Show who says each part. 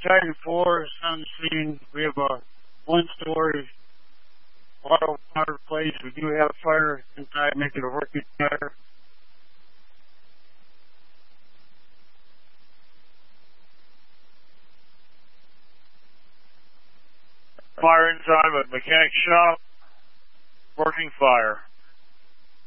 Speaker 1: Titan 4 is on the scene. We have a one-story auto fireplace. We do have fire inside, make it a working fire.
Speaker 2: Fire inside of a mechanic shop. Working fire.